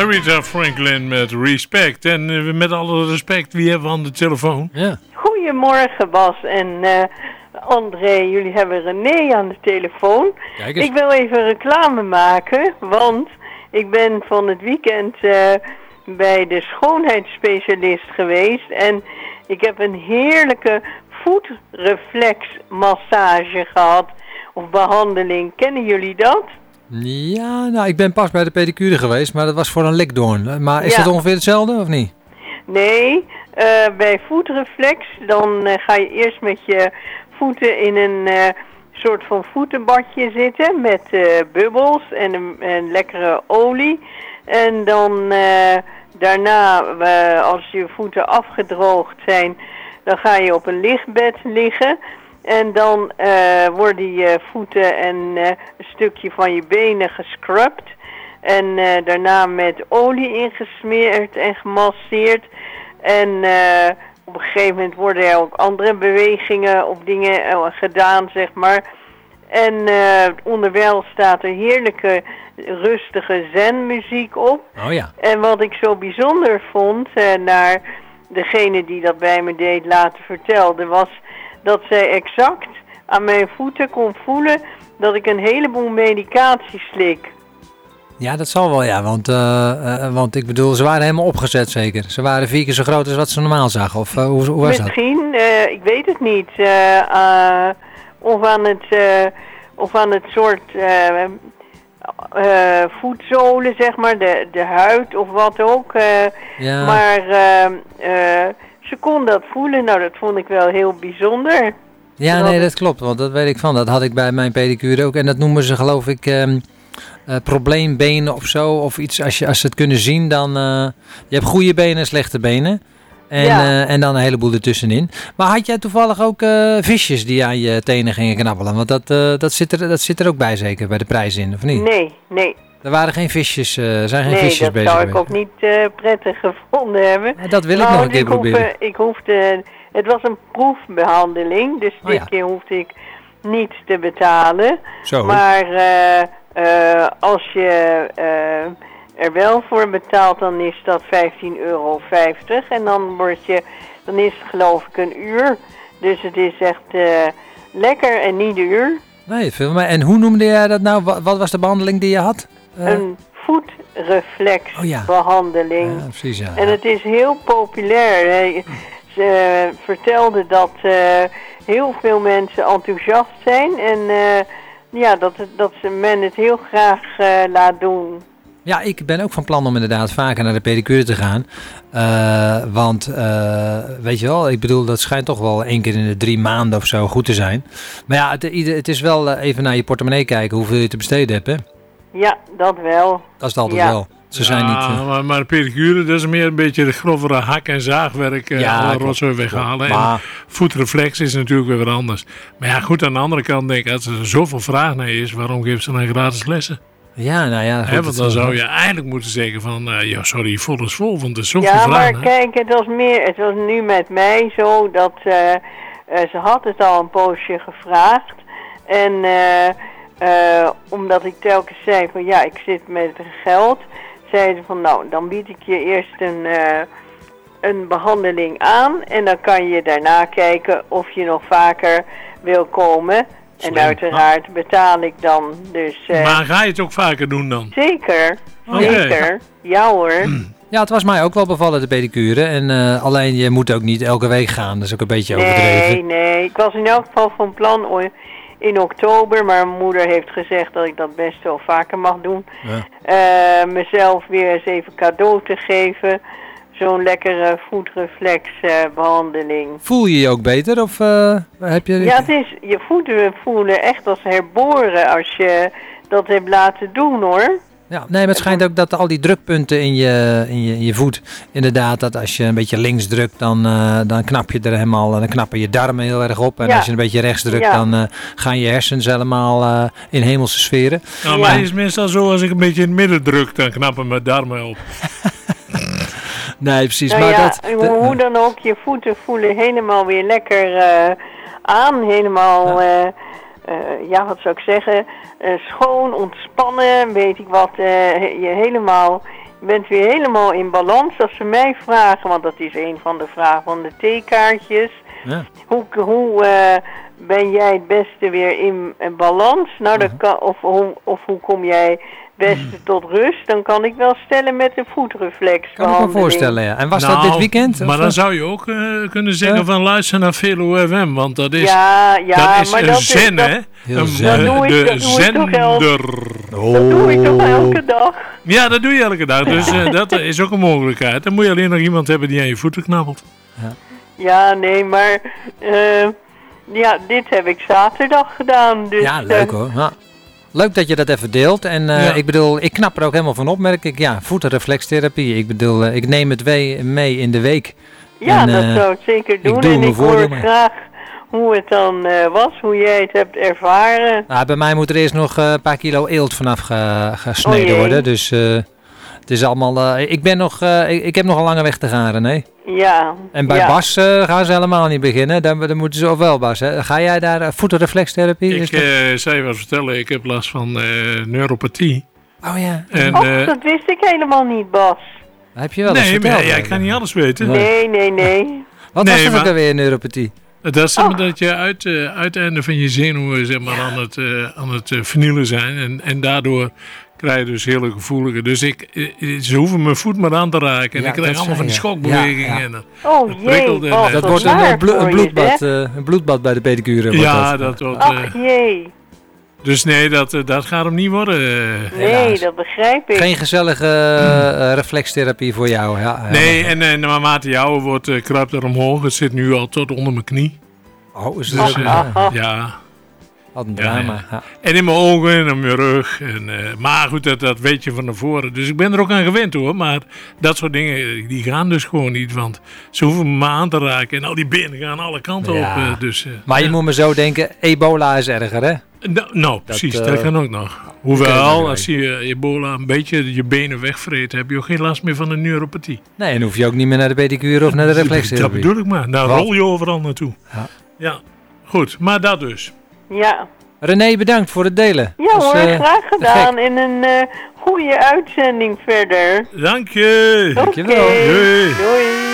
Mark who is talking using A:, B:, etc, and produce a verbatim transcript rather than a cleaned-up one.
A: Aretha Franklin met Respect. En uh, met alle respect, wie hebben we aan de telefoon?
B: Ja.
C: Goedemorgen Bas en uh, André, jullie hebben René aan de telefoon. Ik wil even reclame maken, want ik ben van het weekend uh, bij de schoonheidsspecialist geweest. En ik heb een heerlijke voetreflexmassage gehad, of behandeling. Kennen jullie dat?
B: Ja, nou, ik ben pas bij de pedicure geweest, maar dat was voor een likdoorn. Maar is
C: ja.
B: dat ongeveer hetzelfde, of niet?
C: Nee, uh, bij voetreflex, dan uh, ga je eerst met je voeten in een uh, soort van voetenbadje zitten met uh, bubbels en een, een lekkere olie. En dan uh, daarna, uh, als je voeten afgedroogd zijn, dan ga je op een lichtbed liggen. En dan uh, worden je voeten en uh, een stukje van je benen gescrubt. En uh, daarna met olie ingesmeerd en gemasseerd. En uh, op een gegeven moment worden er ook andere bewegingen op dingen uh, gedaan, zeg maar. En uh, onderwijl staat er heerlijke, rustige zenmuziek op.
B: Oh ja.
C: En wat ik zo bijzonder vond, uh, naar degene die dat bij me deed laten vertelde, was dat zij exact aan mijn voeten kon voelen dat ik een heleboel medicatie slik.
B: Ja, dat zal wel, ja. Want, uh, uh, want ik bedoel, ze waren helemaal opgezet zeker. Ze waren vier keer zo groot als wat ze normaal zagen. Of uh, hoe, hoe was
C: Misschien,
B: dat?
C: Misschien, uh, ik weet het niet. Uh, uh, of, aan het, uh, of aan het soort uh, uh, voetzolen, zeg maar, de, de huid of wat ook. Uh,
B: ja.
C: Maar uh, uh, ze kon dat voelen. Nou, dat vond ik wel heel bijzonder.
B: Ja, nee, dat klopt. Want dat weet ik van. Dat had ik bij mijn pedicure ook. En dat noemen ze, geloof ik, um, uh, probleembenen of zo. Of iets, als, je, als ze het kunnen zien, dan... Uh, je hebt goede benen en slechte benen. En, ja. uh, en dan een heleboel ertussenin. Maar had jij toevallig ook uh, visjes die aan je tenen gingen knabbelen? Want dat, uh, dat, zit er, dat zit er ook bij zeker, bij de prijs in, of niet?
C: Nee, nee.
B: Er waren geen visjes, uh, zijn geen
C: nee,
B: visjes bezig.
C: Nee, dat zou ik ook niet uh, prettig gevonden hebben.
B: Ja, dat wil
C: nou,
B: ik nog een keer
C: ik
B: proberen.
C: Hoef, uh, ik hoefde, het was een proefbehandeling, dus
B: oh,
C: dit
B: ja.
C: keer hoefde ik niet te betalen.
B: Zo.
C: Maar uh, uh, als je uh, er wel voor betaalt, dan is dat vijftien euro vijftig. En dan, word je, dan is het geloof ik een uur. Dus het is echt uh, lekker en niet duur.
B: Nee, veel meer. En hoe noemde jij dat nou? Wat, wat was de behandeling die je had?
C: Uh, een voetreflexbehandeling.
B: Oh, ja. Ja, precies, ja.
C: En het is heel populair. Hè. Ze uh, vertelde dat uh, heel veel mensen enthousiast zijn. En uh, ja, dat, dat ze men het heel graag uh, laat doen.
B: Ja, ik ben ook van plan om inderdaad vaker naar de pedicure te gaan. Uh, want, uh, weet je wel, ik bedoel, dat schijnt toch wel één keer in de drie maanden of zo goed te zijn. Maar ja, het, het is wel uh, even naar je portemonnee kijken hoeveel je te besteden hebt, hè?
C: Ja, dat wel.
B: Dat is het altijd
C: ja.
B: wel. Ze
A: ja,
B: zijn niet... Uh...
A: maar, maar de pedicure, dat is meer een beetje de grovere hak- en zaagwerk. Uh,
B: ja,
A: alle rotzooi weghalen.
B: Maar...
A: En voetreflex is natuurlijk weer wat anders. Maar ja, goed, aan de andere kant denk ik, als er zoveel vraag naar is, waarom geeft ze dan gratis lessen?
B: Ja, nou ja. Goed,
A: He, want dan zou je eigenlijk moeten zeggen van, uh, ja, sorry, vol is vol, want er is zoveel
C: ja,
A: vraag.
C: Ja, maar
A: hè?
C: kijk, het was meer, het was nu met mij zo dat uh, uh, ze had het al een poosje gevraagd. En uh, uh, omdat ik telkens zei van, ja, ik zit met geld, zei ze van, nou, dan bied ik je eerst een, uh, een behandeling aan. En dan kan je daarna kijken of je nog vaker wil komen. En Slim. Uiteraard betaal ik dan. Dus, uh,
A: maar ga je het ook vaker doen dan?
C: Zeker,
A: okay.
C: zeker. Ja hoor.
B: Ja, het was mij ook wel bevallen, de pedicure. En uh, alleen je moet ook niet elke week gaan. Dat is ook een beetje
C: nee,
B: overdreven.
C: Nee, nee. Ik was in elk geval van plan in oktober. Maar mijn moeder heeft gezegd dat ik dat best wel vaker mag doen. Ja. Uh, mezelf weer eens even cadeau te geven. Zo'n lekkere voetreflexbehandeling. Uh,
B: Voel je je ook beter? Of uh, heb je...
C: Ja, het is, je voeten voelen echt als herboren als je dat hebt laten doen, hoor.
B: Ja, nee, maar het schijnt ook dat al die drukpunten in je, in je, in je voet, inderdaad, dat als je een beetje links drukt, dan, uh, dan knap je er helemaal, dan knappen je darmen heel erg op. En ja. als je een beetje rechts drukt, ja. dan uh, gaan je hersens helemaal uh, in hemelse sferen.
A: Nou, maar ja. het is meestal zo, als ik een beetje in het midden druk, dan knappen mijn darmen op.
B: Nee, precies.
C: Nou
B: maar
C: ja,
B: dat,
C: hoe, hoe dan ook, je voeten voelen helemaal weer lekker uh, aan. Helemaal, ja. Uh, uh, ja, wat zou ik zeggen, uh, schoon, ontspannen, weet ik wat. Uh, je helemaal bent weer helemaal in balans. Als ze mij vragen, want dat is een van de vragen van de theekaartjes.
B: Ja.
C: Hoe, hoe uh, ben jij het beste weer in, in balans? Nou, dat kan, of, hoe, of hoe kom jij het beste tot rust? Dan kan ik wel stellen met de voetreflexbehandeling.
B: Kan ik me voorstellen, ja. En was
A: Nou,
B: dat dit weekend?
A: Maar
B: of?
A: dan zou je ook uh, kunnen zeggen
B: Ja.
A: van luister naar Velo F M, want dat is,
C: Ja, ja,
A: dat is
C: maar
A: een
C: dat is-
A: zen,
C: dat-
A: hè?
B: Heel
A: Een,
B: zen.
A: eh,
C: Dat doe ik-
A: de
C: dat doe ik toch wel.
A: zender.
C: Dat doe ik toch elke dag?
A: Ja, dat doe je elke dag, dus uh, dat is ook een mogelijkheid. Dan moet je alleen nog iemand hebben die aan je voeten knabbelt.
C: Ja, nee, maar uh, ja, dit heb ik zaterdag gedaan. Dus,
B: Ja, leuk
C: uh,
B: hoor. Ja. Leuk dat je dat even deelt. En uh,
A: Ja.
B: ik bedoel, ik knap er ook helemaal van op, merk ik. Ja, voetreflextherapie. Ik bedoel, uh, ik neem het we- mee in de week.
C: ja,
B: En,
C: dat
B: uh,
C: zou ik zeker doen.
B: doe
C: En
B: mijn
C: ik hoor
B: voordeel mee.
C: graag hoe het dan uh, was, hoe jij het hebt ervaren.
B: Nou, bij mij moet er eerst nog uh, een paar kilo eelt vanaf ge- gesneden
C: Oh jee.
B: worden. Dus uh, het is allemaal... Uh, ik, ben nog, uh, ik, ik heb nog een lange weg te gaan, René.
C: Ja.
B: En bij
C: ja.
B: Bas uh, gaan ze helemaal niet beginnen. Dan, dan moeten ze of wel, Bas. Hè? Ga jij daar uh, voetreflextherapie? Is
A: Ik
B: dat-
A: uh, zou je wat vertellen, ik heb last van uh, neuropathie.
B: Oh ja,
A: En,
C: Och,
A: uh,
C: dat wist ik helemaal niet, Bas.
B: dat heb je wel eens
A: nee,
B: verteld.
A: maar jij
B: eigenlijk.
A: kan niet alles weten.
B: Nee.
C: Nee, nee, nee.
B: Wat
A: Nee,
B: was dat
A: maar-
B: ook alweer, neuropathie?
A: Dat is zeg maar
C: Oh.
A: dat je uit, uh, uiteinde van je zenuwen zeg maar, aan het, uh, aan het uh, vernielen zijn. En, en daardoor krijg je dus hele gevoelige. Dus ik, uh, ze hoeven mijn voet maar aan te raken. En
B: Ja,
A: ik krijg
B: dat
A: allemaal van die
B: zei je.
A: schokbewegingen.
B: Ja, ja.
A: En, uh,
C: Oh
A: Dat prikkelt
C: jee,
A: en,
C: Bas,
A: eh,
B: Dat
C: wat
B: wordt een,
C: naar
B: uh, blo-
C: voor
B: een
C: je,
B: bloedbad,
C: zeg.
B: uh, een bloedbad bij de pedicure. wordt
A: ja,
B: dat.
A: dat wordt... uh,
C: Ach jee.
A: dus nee, dat, uh, dat gaat hem niet worden. uh.
C: Nee,
B: helaas.
C: dat begrijp ik.
B: Geen gezellige uh, reflextherapie voor jou. Ja, ja.
A: Nee, en, en naarmate je ouder wordt, uh, kruipt er omhoog. Het zit nu al tot onder mijn knie.
B: Oh, is
A: Dus,
B: dat ook?
A: uh,
B: Ja.
C: Ah.
A: ja.
B: Wat een
A: Ja,
B: drama.
A: ja.
B: Ja.
A: En in mijn ogen en op mijn rug. En, uh, maar goed, dat, dat weet je van tevoren. Dus ik ben er ook aan gewend hoor. Maar dat soort dingen, die gaan dus gewoon niet. Want ze hoeven me maar aan te raken. En al die benen gaan alle kanten
B: Ja.
A: op. Uh, dus, uh,
B: Maar je
A: ja.
B: moet me zo denken, ebola is erger, hè?
A: Nou, nou, precies.
B: eh,
A: Dat kan ook nog.
B: kan
A: Hoewel,
B: ook
A: als je uh, ebola een beetje je benen wegvreet, heb je ook geen last meer van een neuropathie.
B: Nee, dan hoef je ook niet meer naar de pedicure of naar de
A: Dat
B: reflextherapie.
A: bedoel ik maar. Nou
B: Wat?
A: rol je overal naartoe.
B: Ja.
A: Ja. Goed, maar dat dus.
C: Ja,
B: René, bedankt voor het delen.
C: ja
B: Dat is,
C: hoor,
B: eh,
C: graag
B: te
C: gedaan. En een uh, goede uitzending verder.
A: Dank je.
C: Oké,
B: Dankjewel.
A: Doei.
C: doei.